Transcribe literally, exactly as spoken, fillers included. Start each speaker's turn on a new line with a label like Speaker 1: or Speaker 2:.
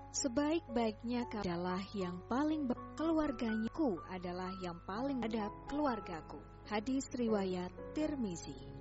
Speaker 1: Sebaik-baiknya kau adalah yang paling baik, keluarganya ku adalah yang paling adab keluargaku. Hadis riwayat Tirmizi.